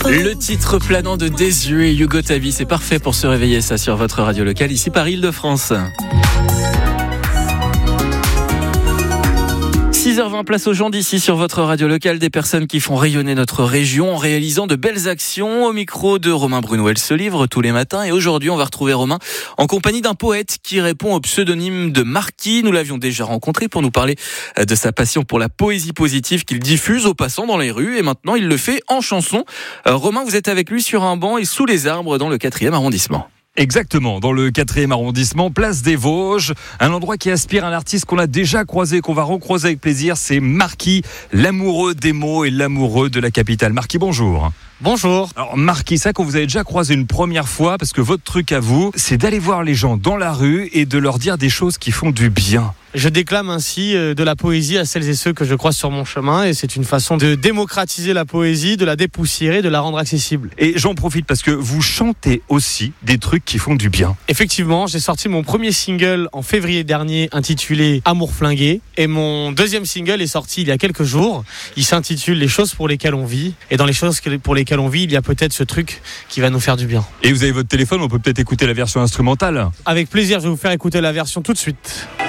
Le titre planant de Desu et Hugo Tavi, c'est parfait pour se réveiller, ça, sur votre radio locale, ici par Île-de-France. 6h20, place aux gens d'ici sur votre radio locale, des personnes qui font rayonner notre région en réalisant de belles actions. Au micro de Romain Brunouel se livre tous les matins, et aujourd'hui on va retrouver Romain en compagnie d'un poète qui répond au pseudonyme de Marquis. Nous l'avions déjà rencontré pour nous parler de sa passion pour la poésie positive qu'il diffuse aux passants dans les rues, et maintenant il le fait en chanson. Romain, vous êtes avec lui sur un banc et sous les arbres dans le 4e arrondissement. Exactement, dans le 4e arrondissement, place des Vosges, un endroit qui aspire un artiste qu'on a déjà croisé, qu'on va recroiser avec plaisir, c'est Marquis, l'amoureux des mots et l'amoureux de la capitale. Marquis, bonjour. Bonjour. Alors Marquis, ça qu'on vous avez déjà croisé une première fois, parce que votre truc à vous, c'est d'aller voir les gens dans la rue et de leur dire des choses qui font du bien. Je déclame ainsi de la poésie à celles et ceux que je croise sur mon chemin, et c'est une façon de démocratiser la poésie, de la dépoussiérer, de la rendre accessible. Et j'en profite parce que vous chantez aussi des trucs qui font du bien. Effectivement, j'ai sorti mon premier single en février dernier intitulé Amour flingué, et mon deuxième single est sorti il y a quelques jours. Il s'intitule Les choses pour lesquelles on vit, et dans les choses pour lesquelles on vit, il y a peut-être ce truc qui va nous faire du bien. Et vous avez votre téléphone, on peut peut-être écouter la version instrumentale. Avec plaisir, je vais vous faire écouter la version tout de suite.